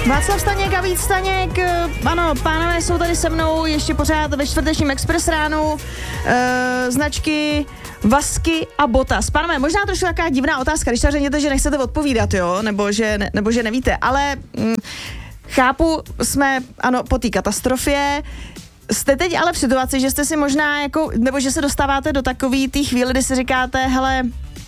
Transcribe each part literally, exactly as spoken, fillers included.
Václav Staněk a Vít Staněk, ano, pánové jsou tady se mnou ještě pořád ve čtvrtečním Express ránu, e, značky Vasky a Botas. Pánové, možná trošku taková divná otázka, když to řekněte, že nechcete odpovídat, jo, nebo že, ne, nebo že nevíte, ale hm, chápu, jsme, ano, po té katastrofě. Jste teď ale v situaci, že jste si možná jako, nebo že se dostáváte do takový té chvíli, kdy si říkáte, hele,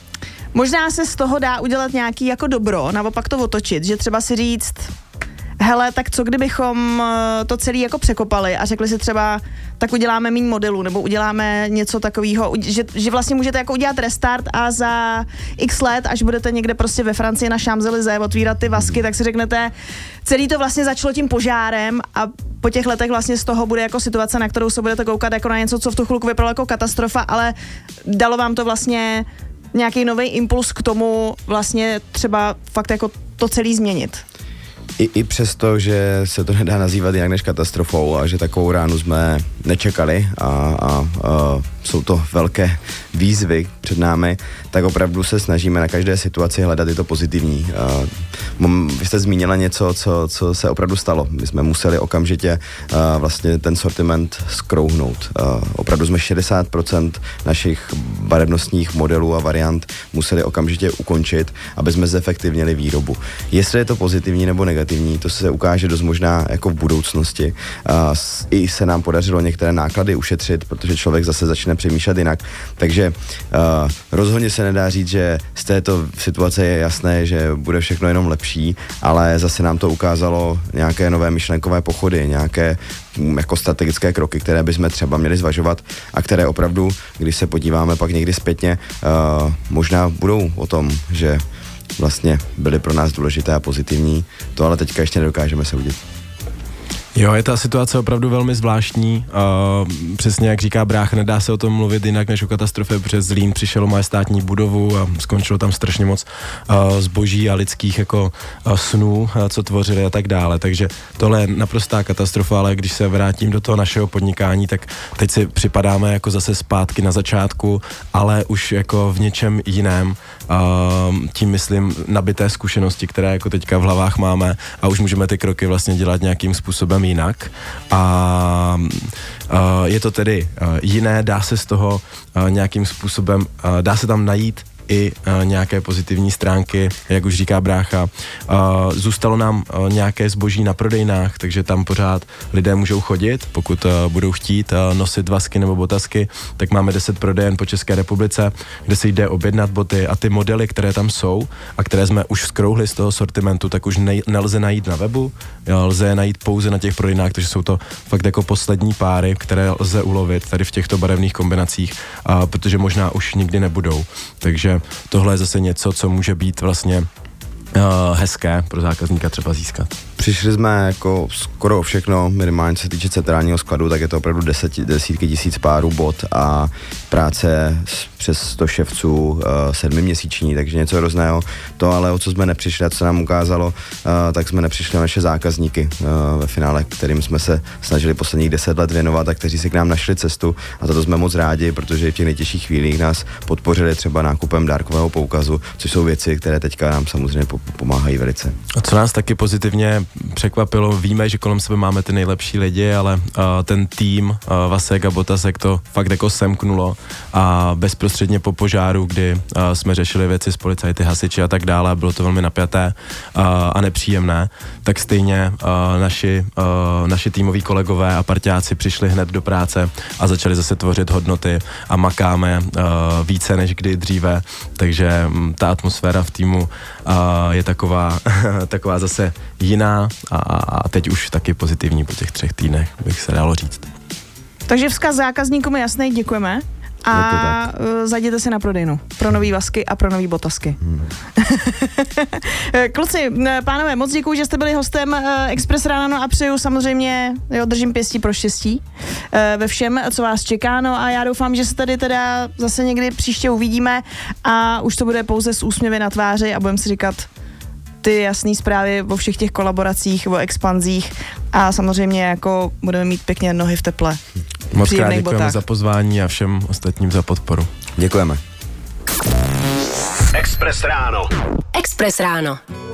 možná se z toho dá udělat nějaký jako dobro, naopak to otočit, že třeba si říct, hele, tak co kdybychom to celý jako překopali a řekli si třeba, tak uděláme míň modelů, nebo uděláme něco takového, že, že vlastně můžete jako udělat restart a za x let, až budete někde prostě ve Francii na Champs-Élysées otvírat ty Vasky, tak si řeknete, celý to vlastně začalo tím požárem a po těch letech vlastně z toho bude jako situace, na kterou se budete koukat jako na něco, co v tu chvilku vypadalo jako katastrofa, ale dalo vám to vlastně nějaký nový impuls k tomu vlastně třeba fakt jako to celý změnit. I, I přesto, že se to nedá nazývat jinak než katastrofou a že takovou ránu jsme nečekali a, a, a jsou to velké výzvy před námi, tak opravdu se snažíme na každé situaci hledat i to pozitivní. A, vy jste zmínila něco, co, co se opravdu stalo. My jsme museli okamžitě a, vlastně ten sortiment skrouhnout. A, opravdu jsme šedesát procent našich barevnostních modelů a variant museli okamžitě ukončit, aby jsme zefektivnili výrobu. Jestli je to pozitivní nebo negativní, to se ukáže dost možná jako v budoucnosti. A, I se nám podařilo některé náklady ušetřit, protože člověk zase začne přemýšlet jinak. Takže uh, rozhodně se nedá říct, že z této situace je jasné, že bude všechno jenom lepší, ale zase nám to ukázalo nějaké nové myšlenkové pochody, nějaké um, jako strategické kroky, které bychom třeba měli zvažovat a které opravdu, když se podíváme pak někdy zpětně, uh, možná budou o tom, že vlastně byly pro nás důležité a pozitivní. To ale teďka ještě nedokážeme soudit. Jo, je ta situace opravdu velmi zvláštní. Uh, přesně jak říká brácha, nedá se o tom mluvit jinak než o katastrofě, protože Zlín přišel o majestátní budovu a skončilo tam strašně moc uh, zboží a lidských jako uh, snů, uh, co tvořili a tak dále. Takže tohle je naprostá katastrofa, ale když se vrátím do toho našeho podnikání, tak teď si připadáme jako zase zpátky na začátku, ale už jako v něčem jiném. Uh, tím myslím nabité zkušenosti, které jako teďka v hlavách máme a už můžeme ty kroky vlastně dělat nějakým způsobem jinak a uh, je to tedy uh, jiné, dá se z toho uh, nějakým způsobem, uh, dá se tam najít i uh, nějaké pozitivní stránky, jak už říká brácha. Uh, zůstalo nám uh, nějaké zboží na prodejnách, takže tam pořád lidé můžou chodit, pokud uh, budou chtít uh, nosit Vasky nebo Botasky, tak máme deset prodejen po České republice, kde se jde objednat boty a ty modely, které tam jsou a které jsme už skrouhli z toho sortimentu, tak už ne- nelze najít na webu, jo, lze je najít pouze na těch prodejnách, takže jsou to fakt jako poslední páry, které lze ulovit tady v těchto barevných kombinacích, uh, protože možná už nikdy nebudou. Takže tohle je zase něco, co může být vlastně uh, hezké pro zákazníka třeba získat. Přišli jsme jako skoro všechno, minimálně co se týče centrálního skladu, tak je to opravdu deset, desítky tisíc párů bot a práce přes sto ševců, uh, sedmiměsíční, takže něco hrozného. To ale, o co jsme nepřišli a co se nám ukázalo, uh, tak jsme nepřišli na naše zákazníky uh, ve finále, kterým jsme se snažili posledních deset let věnovat a kteří si k nám našli cestu a za to jsme moc rádi, protože v těch nejtěžších chvílích nás podpořili třeba nákupem dárkového poukazu, což jsou věci, které teďka nám samozřejmě pomáhají velice. A co nás taky pozitivně překvapilo, víme, že kolem sebe máme ty nejlepší lidi, ale uh, ten tým uh, Vasek a Botasek to fakt jako semknulo a bezprostředně po požáru, kdy uh, jsme řešili věci s policajty, hasiči a tak dále, bylo to velmi napjaté uh, a nepříjemné, tak stejně uh, naši, uh, naši týmoví kolegové a parťáci přišli hned do práce a začali zase tvořit hodnoty a makáme uh, více než kdy dříve, takže um, ta atmosféra v týmu uh, je taková, taková zase jiná a, a teď už taky pozitivní po těch třech týdnech, bych se dalo říct. Takže vzkaz zákazníkům je jasný, děkujeme. A zajděte si na prodejnu pro nový Vasky a pro nový Botasky. Hmm. Kluci, pánové, moc děkuju, že jste byli hostem Express rána, no a přeju samozřejmě, jo, držím pěstí pro štěstí ve všem, co vás čeká, no a já doufám, že se tady teda zase někdy příště uvidíme a už to bude pouze s úsměvy na tváři a budeme si říkat ty jasné zprávy o všech těch kolaboracích, o expanzích a samozřejmě jako budeme mít pěkně nohy v teple. Moc krát děkujeme za pozvání a všem ostatním za podporu. Děkujeme. Express ráno. Express ráno.